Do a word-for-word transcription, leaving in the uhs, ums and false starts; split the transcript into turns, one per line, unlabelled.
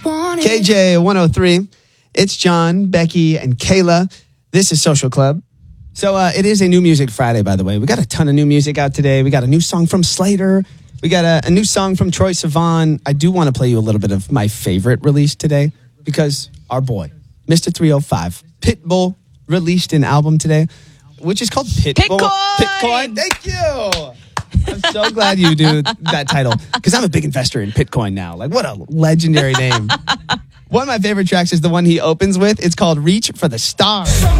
K J one oh three. It's John, Becky, and Kayla. This is Social Club. So uh, it is a new music Friday, by the way. We got a ton of new music out today. We got a new song from Slater. We got a, a new song from Troye Sivan. I do want to play you a little bit of my favorite release today because our boy, Mister three oh five, Pitbull, released an album today, which is called Pitbull.
Pitcoin!
Pitcoin. Thank you. I'm so glad you do that title because I'm a big investor in Pitcoin now. Like, what a legendary name. One of my favorite tracks is the one he opens with. It's called Reach for the Stars.